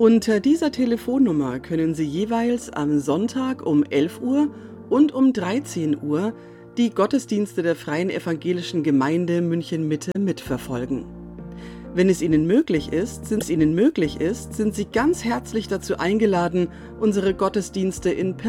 Unter dieser Telefonnummer können Sie jeweils am Sonntag um 11 Uhr und um 13 Uhr die Gottesdienste der Freien Evangelischen Gemeinde München-Mitte mitverfolgen. Wenn es Ihnen möglich ist, sind Sie ganz herzlich dazu eingeladen, unsere Gottesdienste in